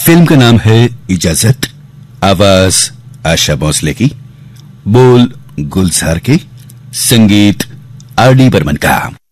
Film का नाम है इजाजत। आवाज आशा भोसले की, बोल गुलजार के, संगीत आर डी बर्मन का।